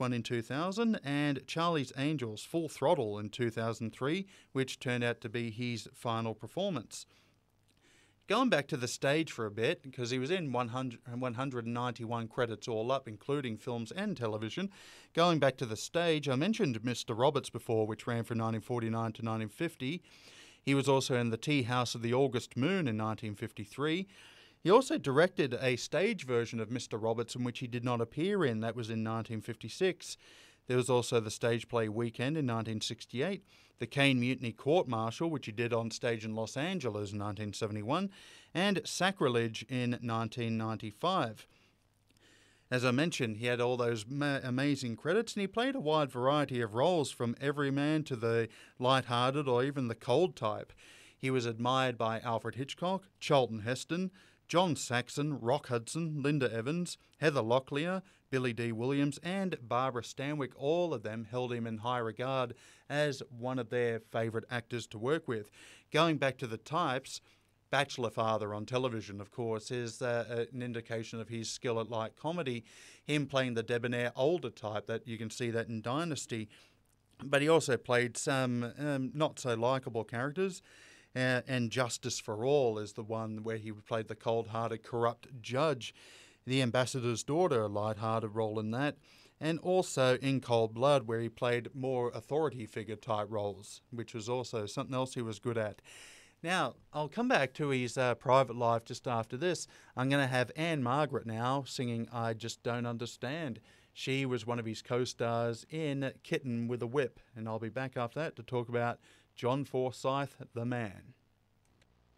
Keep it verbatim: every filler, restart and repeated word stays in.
one in two thousand, and Charlie's Angels Full Throttle in two thousand three, which turned out to be his final performance. Going back to the stage for a bit, because he was in one hundred, one hundred ninety-one credits all up, including films and television. Going back to the stage, I mentioned Mister Roberts before, which ran from nineteen forty-nine to nineteen fifty. He was also in The Tea House of the August Moon in nineteen fifty-three. He also directed a stage version of Mister Roberts in which he did not appear in. That was in nineteen fifty-six. There was also the stage play Weekend in nineteen sixty-eight, the Caine Mutiny Court Martial, which he did on stage in Los Angeles in nineteen seventy-one, and Sacrilege in nineteen ninety-five. As I mentioned, he had all those ma- amazing credits, and he played a wide variety of roles, from everyman to the light-hearted or even the cold type. He was admired by Alfred Hitchcock, Charlton Heston, John Saxon, Rock Hudson, Linda Evans, Heather Locklear, Billy D. Williams, and Barbara Stanwyck. All of them held him in high regard as one of their favourite actors to work with. Going back to the types, Bachelor Father on television, of course, is uh, an indication of his skill at light comedy. Him playing the debonair older type, that you can see that in Dynasty. But he also played some um, not-so-likeable characters. Uh, and Justice for All is the one where he played the cold-hearted, corrupt judge. The Ambassador's Daughter, a light-hearted role in that. And also in Cold Blood, where he played more authority figure type roles, which was also something else he was good at. Now, I'll come back to his uh, private life just after this. I'm going to have Anne Margaret now singing I Just Don't Understand. She was one of his co-stars in Kitten with a Whip. And I'll be back after that to talk about John Forsythe, the man.